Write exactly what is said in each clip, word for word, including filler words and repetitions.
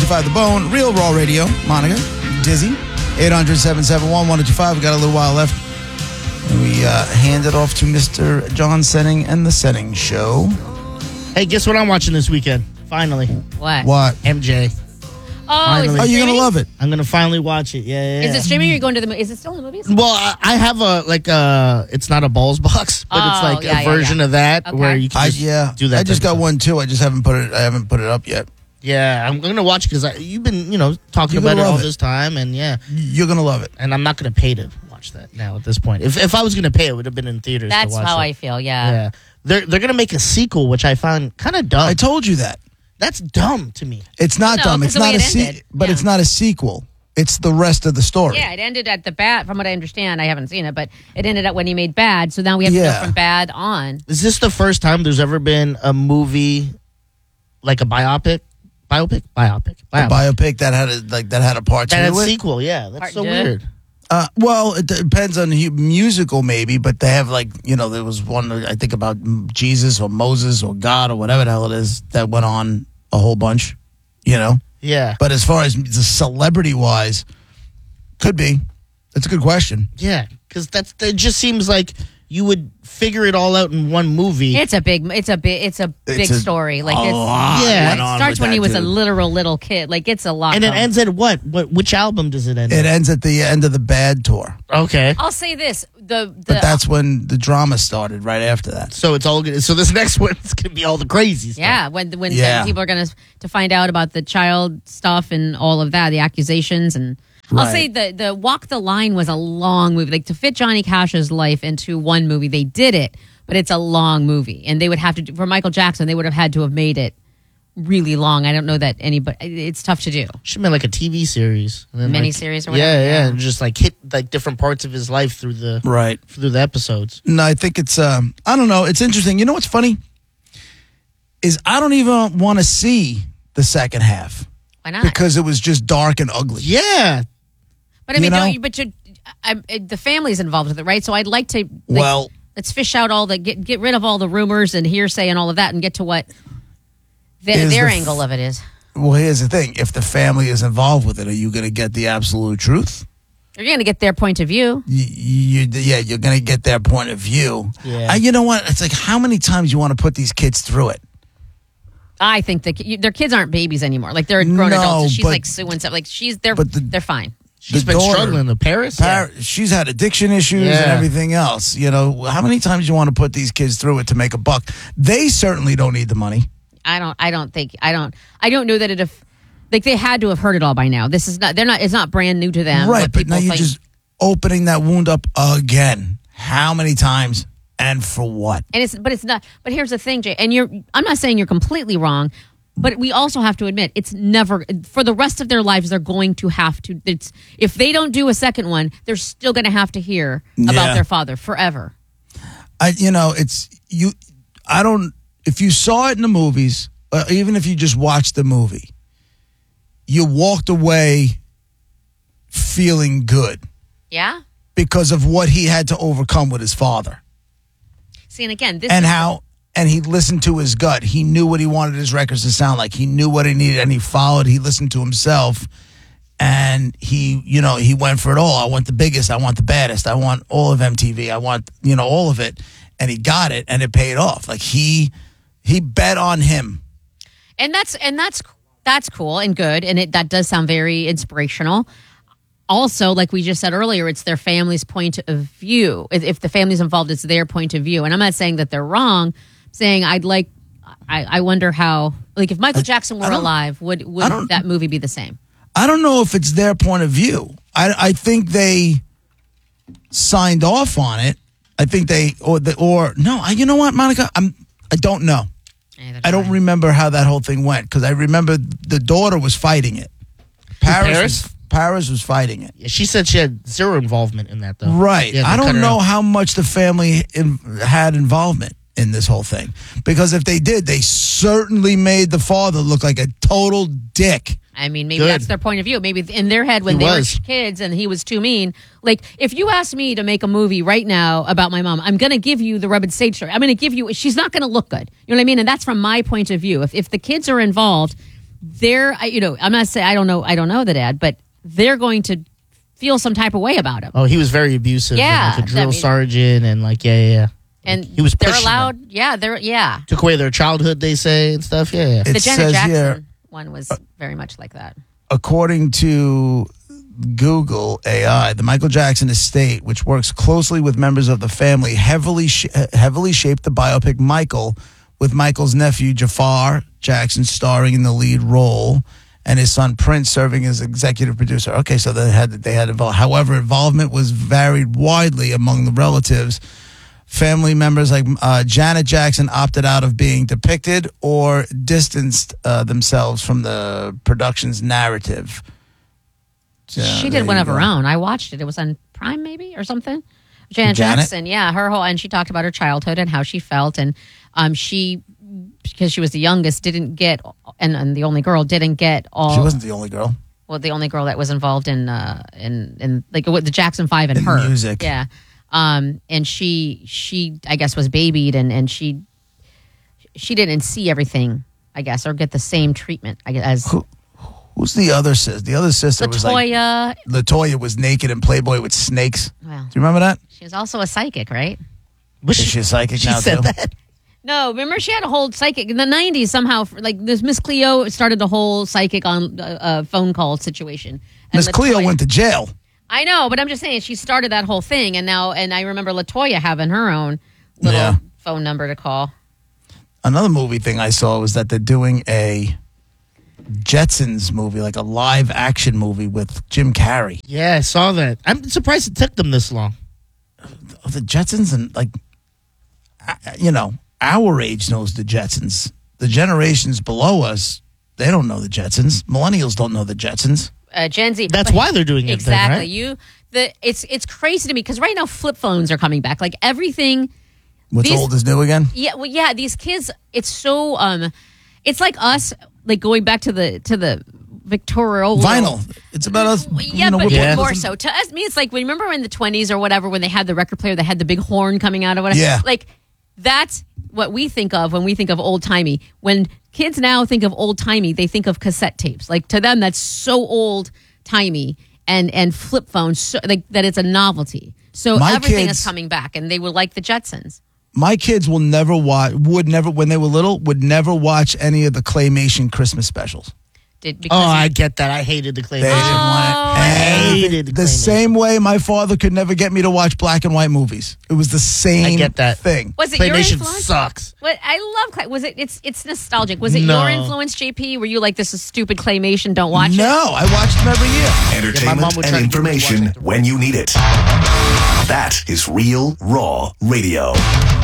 two five The Bone, Real Raw Radio. Monica, Dizzy, eight hundred, seven seven one, one oh two five. We got a little while left. And we uh, hand it off to Mister John Senning and the Senning Show. Hey, guess what I'm watching this weekend? Finally. What? What? M J. Oh, is it Oh, you're going to streaming? love it. I'm going to finally watch it. Yeah, yeah, yeah. Is it streaming or are you going to the mo- Is it still in the movies? Well, I I have a, like a, it's not a balls box, but it's Oh, like yeah, a yeah, version yeah. of that Okay. where you can I, just yeah, do that. I just type got of one too. I just haven't put it. I haven't put it up yet. stuff. Yeah, I'm going to watch it because you've been, you know, talking You're about gonna it all love it. this time, and yeah. You're gonna love it. And I'm not going to pay to watch that now at this point. If if I was going to pay, it would have been in theaters. That's to watch how it. I feel, yeah. Yeah, they're they're going to make a sequel, which I found kind of dumb. I told you that. That's dumb to me. It's not No, dumb. 'cause It's the way not a it se- ended. but Yeah. it's not a sequel. It's the rest of the story. Yeah, it ended at the bad, from what I understand. I haven't seen it, but it ended up when he made Bad, so now we have to Yeah. go from Bad on. Is this the first time there's ever been a movie like a biopic? Biopic? Biopic. A Biopic. biopic that had a like that had a part two that had to it. sequel, yeah. That's Part so two? weird. Uh, well, it depends on the musical, maybe, but they have like you know there was one I think about Jesus or Moses or God or whatever the hell it is that went on a whole bunch, you know. Yeah. But as far as the celebrity wise, could be. That's a good question. Yeah, because that's it just seems like you would figure it all out in one movie. It's a big, it's a big, it's a big It's a- story. Like a it's, lot Yeah. went it on starts with when that he was a dude. literal little kid. Like it's a lot. and it going. ends at what? What? Which album does it end It at? ends at the end of the Bad tour, Okay. I'll say this: the the but that's when the drama started. Right after that. So it's all good. So this next one is going to be all the crazy stuff. yeah, when when Yeah. people are gonna to find out about the child stuff and all of that, the accusations, and I'll Right. say the the Walk the Line was a long movie. Like to fit Johnny Cash's life into one movie, they did it, but it's a long movie, and they would have to do, for Michael Jackson, they would have had to have made it really long. I don't know that anybody. It's tough to do. Should have been like a T V series. And then, like- Miniseries or whatever, Yeah, yeah, yeah. and just like hit like different parts of his life through the Right. through the episodes. No, I think it's. Um, I don't know. It's interesting. You know what's funny? Is I don't even want to see the second half Why not? because it was just dark and ugly. Yeah. But I mean, You know? don't you, but you, I, I, the family's involved with it, right? So I'd like to. Like, Well- let's fish out all the get get rid of all the rumors and hearsay and all of that, and get to what their, Is their the f- angle of it is. Well, here's the thing: if the family is involved with it, are you going to get the absolute truth? You're going to get their point of view. You, you, yeah, you're going to get their point of view. Yeah. Uh, you know what? It's like how many times you want to put these kids through it? I think that ki- their kids aren't babies anymore. Like they're grown No, adults. And she's but- like suing stuff. Like she's they're but the- they're fine. She's The been daughter- struggling. The Paris? Par- She's had addiction issues and Yeah. everything else. You know, how many times you want to put these kids through it to make a buck? They certainly don't need the money. I don't. I don't think. I don't. I don't know that it. If, like they had to have heard it all by now. This is not. They're not. It's not brand new to them. Right, what but people now you're think. just opening that wound up again. How many times and for what? And it's, but it's not. But here's the thing, Jay. And you're. I'm not saying you're completely wrong, but we also have to admit it's never for the rest of their lives. They're going to have to. It's if they don't do a second one, they're still going to have to hear about Yeah. their father forever. I, you know, it's you. I don't. If you saw it in the movies, uh, even if you just watched the movie, you walked away feeling good Yeah. because of what he had to overcome with his father, See, and again, this and is, how. And he listened to his gut. He knew what he wanted his records to sound like. He knew what he needed, and he followed. He listened to himself, and he, you know, he went for it all. I want the biggest. I want the baddest. I want all of M T V. I want, you know, all of it. And he got it, and it paid off. Like he, he bet on him. and that's and that's that's cool and good, and it that does sound very inspirational. Also, like we just said earlier, it's their family's point of view. If, if the family's involved, it's their point of view. And I'm not saying that they're wrong. I'm saying I'd like. I, I wonder how. Like if Michael Jackson were I don't- alive, would I would don't- that movie be the same? I don't know if it's their point of view. I, I think they signed off on it. I think they or the, or no. I, you know what, Monica? I'm. I don't know. Neither do I don't remember how that whole thing went because I remember the daughter was fighting it. Paris, Paris? Was, Paris was fighting it. Yeah, she said she had zero involvement in that, though. Right. Yeah, they I cut don't her know out. how much the family in, had involvement in this whole thing because if they did, they certainly made the father look like a total dick. I mean, maybe Good. that's their point of view. Maybe in their head when He they was. were kids and he was too mean. Like, if you ask me to make a movie right now about my mom, I'm going to give you the Rub and Sage story. I'm going to give you, she's not going to look good. You know what I mean? And that's from my point of view. If if the kids are involved, they're, I- you know, I'm not saying I don't know, I don't know the dad, but they're going to feel some type of way about him. Oh, he was very abusive. Yeah, and like a drill I mean- sergeant, and like yeah, yeah. yeah. And he was they're pushing allowed, them. yeah, they're, yeah. Took away their childhood, they say, and stuff. Yeah, yeah. It The Janet says Jackson here, one was very much like that. according to Google A I, the Michael Jackson estate, which works closely with members of the family, heavily sh- heavily shaped the biopic Michael, with Michael's nephew Jafar Jackson starring in the lead role, and his son Prince serving as executive producer. Okay, so they had they had involved. However, involvement was varied widely among the relatives. Family members like uh, Janet Jackson opted out of being depicted or distanced uh, themselves from the production's narrative. So, She there did one you of go. her own. I watched it. It was on Prime, maybe, or something. Janet, Janet? Jackson, yeah, her whole, and she talked about her childhood and how she felt, and um, she, because she was the youngest, didn't get, and, and the only girl didn't get all. She wasn't the only girl. Well, the only girl that was involved in, uh, in, in like with the Jackson Five and In her music. yeah, um, and she, she, I guess, was babied, and and she, she didn't see everything, I guess, or get the same treatment, I guess, as Who, who's the other sister? The other sister was like Latoya. Latoya was naked in Playboy with snakes. Well, Do you remember that? she was also a psychic, right? Was Is she a psychic she now said too? that. No, remember she had a whole psychic in the nineties somehow. Like this, Miss Cleo started the whole psychic on uh, uh, phone call situation. And Miss Cleo Latoya- went to jail. I know, but I'm just saying she started that whole thing, and now, and I remember Latoya having her own little Yeah. phone number to call. Another movie thing I saw was that they're doing a Jetsons movie, like a live action movie with Jim Carrey. Yeah, I saw that. I'm surprised it took them this long. The Jetsons, and like, uh, you know, our age knows the Jetsons. The generations below us, they don't know the Jetsons. Millennials don't know the Jetsons. Uh, Gen Z. That's but- why they're doing it. exactly. Then, right? You the it's it's crazy to me because right now flip phones are coming back. Like everything. What's These- old is new again. Yeah, well, yeah. These kids, it's so um, it's like us, like going back to the to the Victoria Vinyl. It's about us. Yeah, you know, but we're Yeah. more putting- so. To us, me, it's like remember in the twenties or whatever when they had the record player that had the big horn coming out of it. Yeah. like that's what we think of when we think of old timey. When kids now think of old timey, they think of cassette tapes. Like to them, that's so old timey, and and flip phones, so, like that it's a novelty. So My everything kids- is coming back, and they were like the Jetsons. My kids will never watch. Would never when they were little. Would never watch any of the claymation Christmas specials. Did Oh, because I get that. I hated the They claymation. didn't Oh, want I it. hated the claymation. same way my father could never get me to watch black and white movies. It was the same I get that. thing. was it your Claymation influence? sucks. What I love clay. Was it? It's it's nostalgic. Was it No. your influence, J P? Were you like this is stupid claymation? Don't watch No, it. I watched them every year. Entertainment mom would and try to get me to watch information it. when you need it. That is Real Raw Radio.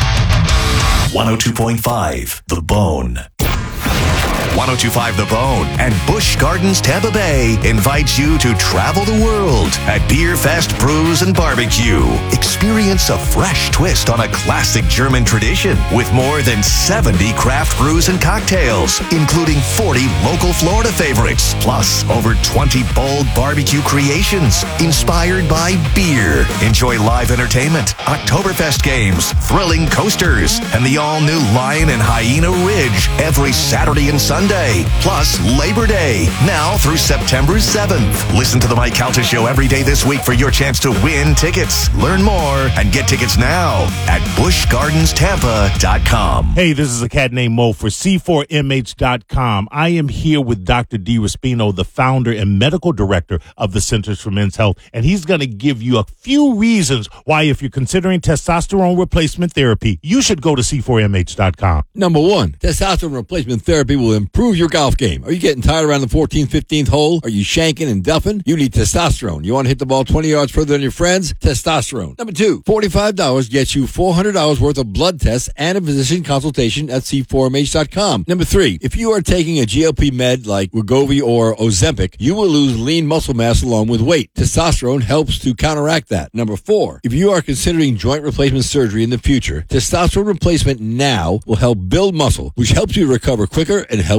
one oh two point five The Bone. one oh two point five The Bone and Busch Gardens Tampa Bay invites you to travel the world at Beer Fest Brews and Barbecue. Experience a fresh twist on a classic German tradition with more than seventy craft brews and cocktails, including forty local Florida favorites, plus over twenty bold barbecue creations inspired by beer. Enjoy live entertainment, Oktoberfest games, thrilling coasters, and the all-new Lion and Hyena Ridge every Saturday and Sunday. Plus Labor Day, now through September seventh. Listen to the Mike Calta Show every day this week for your chance to win tickets. Learn more and get tickets now at busch gardens tampa dot com. Hey, this is a cat named Mo for C four M H dot com. I am here with Doctor D. Raspino, the founder and medical director of the Centers for Men's Health, and he's going to give you a few reasons why, if you're considering testosterone replacement therapy, you should go to C four M H dot com. Number one, testosterone replacement therapy will improve your golf game. Are you getting tired around the fourteenth, fifteenth hole? Are you shanking and duffing? You need testosterone. You want to hit the ball twenty yards further than your friends? Testosterone. Number two, forty-five dollars gets you four hundred dollars worth of blood tests and a physician consultation at C four M H dot com. Number three, if you are taking a G L P med like Wegovy or Ozempic, you will lose lean muscle mass along with weight. Testosterone helps to counteract that. Number four, if you are considering joint replacement surgery in the future, testosterone replacement now will help build muscle, which helps you recover quicker and helps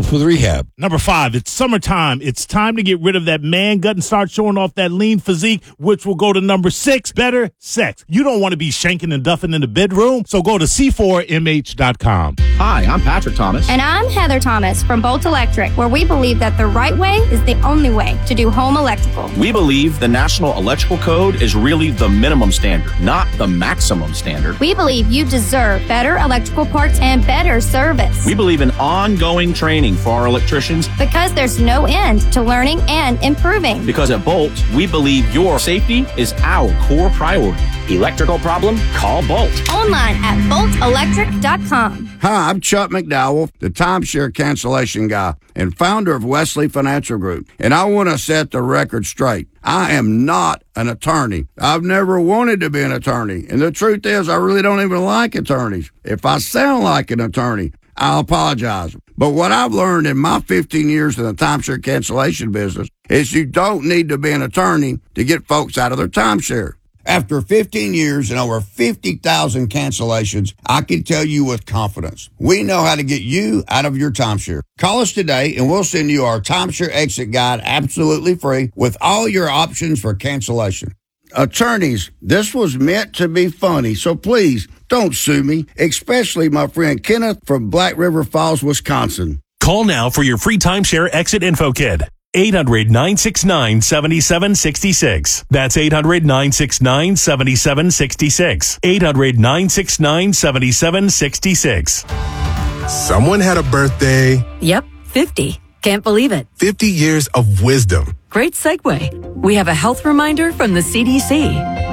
helps with rehab. Number five, it's summertime. It's time to get rid of that man gut and start showing off that lean physique, which will go to number six, better sex. You don't want to be shanking and duffing in the bedroom, so go to C four M H dot com. Hi, I'm Patrick Thomas. And I'm Heather Thomas from Bolt Electric, where we believe that the right way is the only way to do home electrical. We believe the National Electrical Code is really the minimum standard, not the maximum standard. We believe you deserve better electrical parts and better service. We believe in ongoing training for our electricians because there's no end to learning and improving. Because at Bolt, we believe your safety is our core priority. Electrical problem? Call Bolt. Online at bolt electric dot com. Hi, I'm Chuck McDowell, the timeshare cancellation guy and founder of Wesley Financial Group. And I want to set the record straight. I am not an attorney. I've never wanted to be an attorney. And the truth is, I really don't even like attorneys. If I sound like an attorney, I'll apologize. But what I've learned in my fifteen years in the timeshare cancellation business is you don't need to be an attorney to get folks out of their timeshare. After fifteen years and over fifty thousand cancellations, I can tell you with confidence, we know how to get you out of your timeshare. Call us today and we'll send you our timeshare exit guide absolutely free with all your options for cancellation. Attorneys, this was meant to be funny, so please don't sue me, especially my friend Kenneth from Black River Falls, Wisconsin. Call now for your free timeshare exit info kit. eight hundred, nine six nine, seven seven six six. That's eight hundred, nine six nine, seven seven six six. eight hundred, nine six nine, seven seven six six. Someone had a birthday. Yep, fifty. Can't believe it. fifty years of wisdom. Great segue. We have a health reminder from the C D C.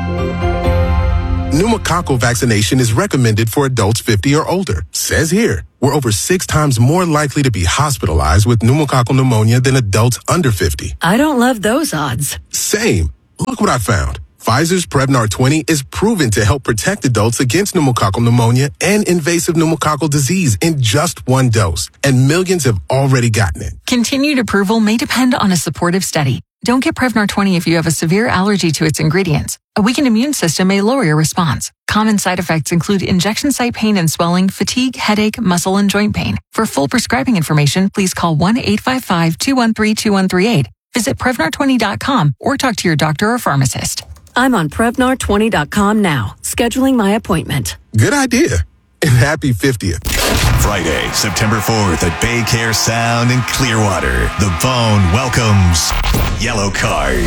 Pneumococcal vaccination is recommended for adults fifty or older. Says here, we're over six times more likely to be hospitalized with pneumococcal pneumonia than adults under fifty. I don't love those odds. Same. Look what I found. Pfizer's Prevnar twenty is proven to help protect adults against pneumococcal pneumonia and invasive pneumococcal disease in just one dose. And millions have already gotten it. Continued approval may depend on a supportive study. Don't get Prevnar twenty if you have a severe allergy to its ingredients. A weakened immune system may lower your response. Common side effects include injection site pain and swelling, fatigue, headache, muscle, and joint pain. For full prescribing information, please call one eight five five, two one three, two one three eight. Visit Prevnar twenty dot com or talk to your doctor or pharmacist. I'm on Prevnar twenty dot com now, scheduling my appointment. Good idea. And happy fiftieth. Friday, September fourth at Bay Care Sound in Clearwater. The Bone welcomes Yellow Card.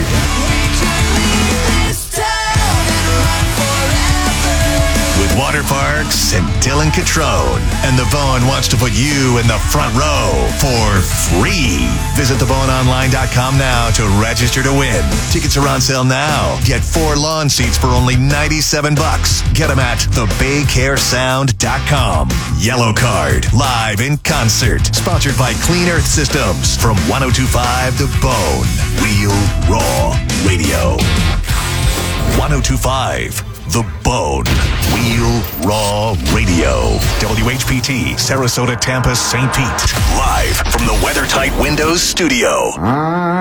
With Water Parks and Dylan Catrone. And The Bone wants to put you in the front row for free. Visit the bone online dot com now to register to win. Tickets are on sale now. Get four lawn seats for only ninety-seven bucks. Get them at the bay care sound dot com. Yellow Card, live in concert. Sponsored by Clean Earth Systems from one oh two point five The Bone. Real Raw Radio. one oh two point five The Bone. Real Raw Radio. W H P T, Sarasota, Tampa, Saint Pete. Live from the WeatherTight Windows studio.